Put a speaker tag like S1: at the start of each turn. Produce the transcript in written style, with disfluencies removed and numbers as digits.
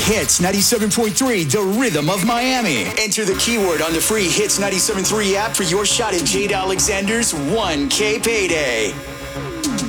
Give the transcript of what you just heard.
S1: Hits 97.3, the rhythm of Miami. Enter the keyword on the free Hits 97.3 app for your shot at Jade Alexander's 1K payday.